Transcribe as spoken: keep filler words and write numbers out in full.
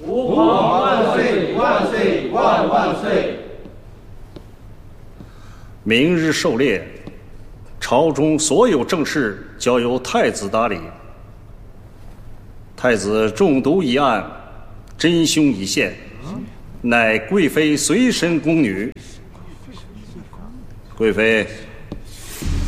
吾皇万岁万岁万万岁！ 明日狩猎，朝中所有政事交由太子打理。太子中毒一案，真凶已现，乃贵妃随身宫女。贵妃